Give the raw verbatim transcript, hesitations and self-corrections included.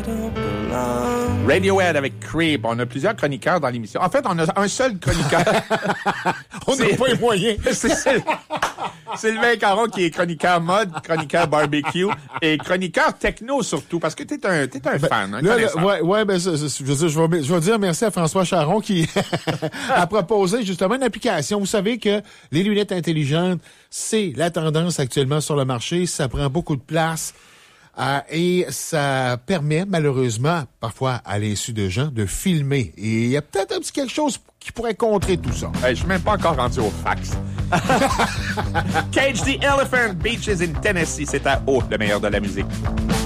Radiohead avec Creep. On a plusieurs chroniqueurs dans l'émission. En fait, on a un seul chroniqueur. On n'a pas les moyens. C'est Syl- Sylvain Caron qui est chroniqueur mode, chroniqueur barbecue et chroniqueur techno surtout, parce que t'es un, t'es un Ben, fan. Un là, là, connaisseur. ouais, ouais, ben, je, je, je veux dire, je vais, je vais dire merci à François Charon qui a proposé justement une application. Vous savez que les lunettes intelligentes, c'est la tendance actuellement sur le marché. Ça prend beaucoup de place. Euh, et ça permet, malheureusement, parfois à l'insu de gens, de filmer. Et il y a peut-être un petit quelque chose qui pourrait contrer tout ça. Ben, je suis même pas encore rendu au fax. Cage the Elephant, Beaches in Tennessee. C'est à O, le meilleur de la musique.